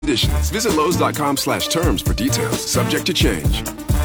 Conditions. Visit Lowe's.com/terms for details. Subject to change.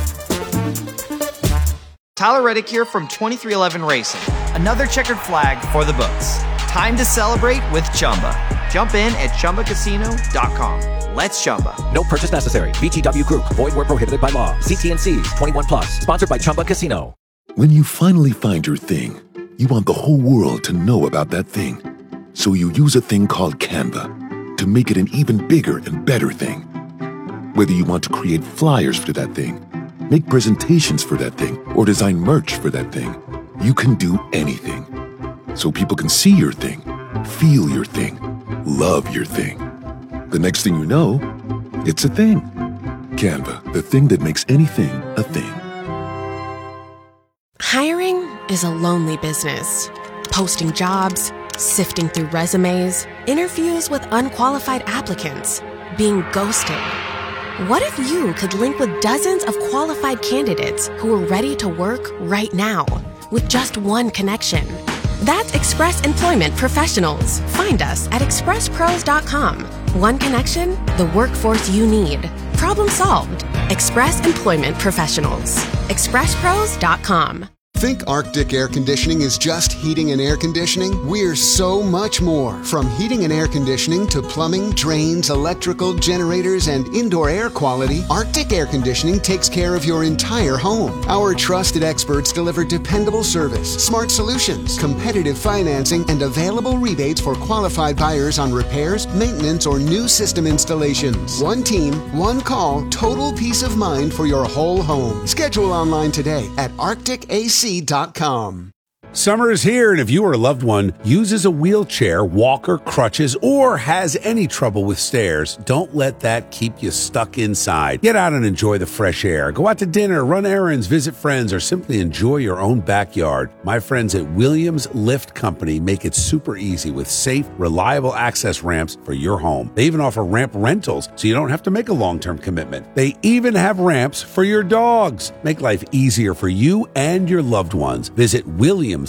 Tyler Reddick here from 2311 Racing. Another checkered flag for the books. Time to celebrate with Chumba. Jump in at ChumbaCasino.com. Let's Chumba. No purchase necessary. VGW Group. Void where prohibited by law. See T&Cs. 21 plus. Sponsored by Chumba Casino. When you finally find your thing, you want the whole world to know about that thing. So you use a thing called Canva to make it an even bigger and better thing. Whether you want to create flyers for that thing, make presentations for that thing, or design merch for that thing, you can do anything. So people can see your thing, feel your thing, love your thing. The next thing you know, it's a thing. Canva, the thing that makes anything a thing. Hiring is a lonely business. Posting jobs, sifting through resumes, interviews with unqualified applicants, being ghosted. What if you could link with dozens of qualified candidates who are ready to work right now with just one connection? That's Express Employment Professionals. Find us at expresspros.com. One connection, the workforce you need. Problem solved. Express Employment Professionals. expresspros.com. Think Arctic Air Conditioning is just heating and air conditioning? We're so much more. From heating and air conditioning to plumbing, drains, electrical, generators, and indoor air quality, Arctic Air Conditioning takes care of your entire home. Our trusted experts deliver dependable service, smart solutions, competitive financing, and available rebates for qualified buyers on repairs, maintenance, or new system installations. One team, one call, total peace of mind for your whole home. Schedule online today at arcticac.com. Summer is here, and if you or a loved one uses a wheelchair, walker, crutches, or has any trouble with stairs, don't let that keep you stuck inside. Get out and enjoy the fresh air. Go out to dinner, run errands, visit friends, or simply enjoy your own backyard. My friends at Williams Lift Company make it super easy with safe, reliable access ramps for your home. They even offer ramp rentals, so you don't have to make a long-term commitment. They even have ramps for your dogs. Make life easier for you and your loved ones. Visit williamslifts.com.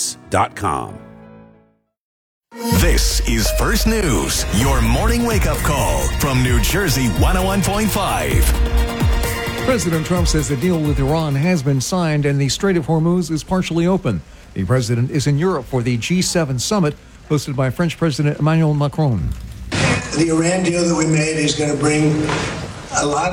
This is First News, your morning wake-up call from New Jersey 101.5. President Trump says the deal with Iran has been signed and the Strait of Hormuz is partially open. The president is in Europe for the G7 summit hosted by French President Emmanuel Macron. The Iran deal that we made is going to bring a lot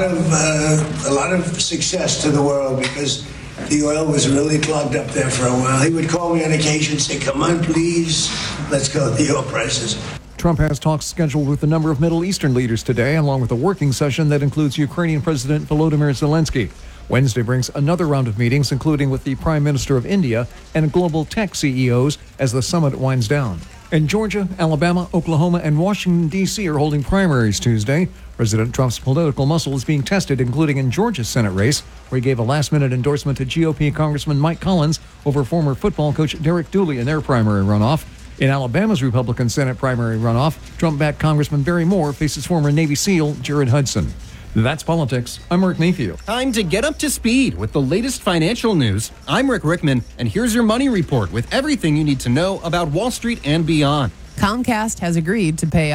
of success to the world because the oil was really clogged up there for a while. He would call me on occasion and say, "Come on, please, let's go with the oil prices." Trump has talks scheduled with a number of Middle Eastern leaders today, along with a working session that includes Ukrainian President Volodymyr Zelensky. Wednesday brings another round of meetings, including with the Prime Minister of India and global tech CEOs as the summit winds down. In Georgia, Alabama, Oklahoma, and Washington, D.C. are holding primaries Tuesday. President Trump's political muscle is being tested, including in Georgia's Senate race, where he gave a last-minute endorsement to GOP Congressman Mike Collins over former football coach Derek Dooley in their primary runoff. In Alabama's Republican Senate primary runoff, Trump-backed Congressman Barry Moore faces former Navy SEAL Jared Hudson. That's politics. I'm Rick Mayfield. Time to get up to speed with the latest financial news. I'm Rick Rickman, and here's your money report with everything you need to know about Wall Street and beyond. Comcast has agreed to pay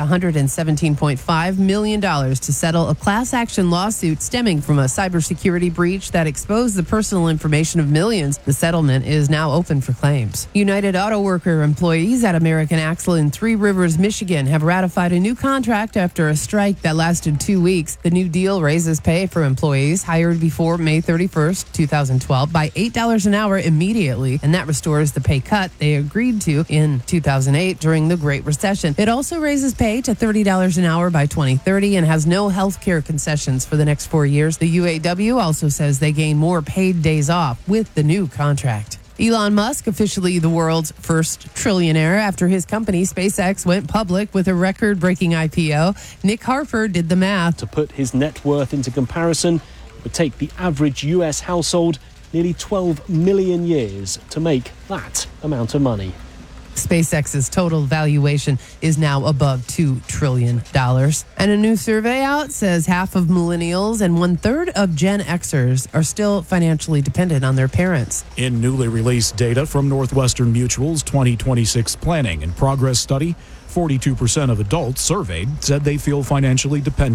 $117.5 million to settle a class action lawsuit stemming from a cybersecurity breach that exposed the personal information of millions. The settlement is now open for claims. United Auto Worker employees at American Axle in Three Rivers, Michigan have ratified a new contract after a strike that lasted 2 weeks. The new deal raises pay for employees hired before May 31st, 2012 by $8 an hour immediately, and that restores the pay cut they agreed to in 2008 during the Great Recession. It also raises pay to $30 an hour by 2030 and has no health care concessions for the next 4 years. The UAW also says they gain more paid days off with the new contract. Elon Musk, officially the world's first trillionaire after his company SpaceX went public with a record-breaking IPO. Nick Harford did the math. To put his net worth into comparison, it would take the average U.S. household nearly 12 million years to make that amount of money. SpaceX's total valuation is now above $2 trillion. And a new survey out says half of millennials and 1/3 of Gen Xers are still financially dependent on their parents. In newly released data from Northwestern Mutual's 2026 Planning and Progress Study, 42% of adults surveyed said they feel financially dependent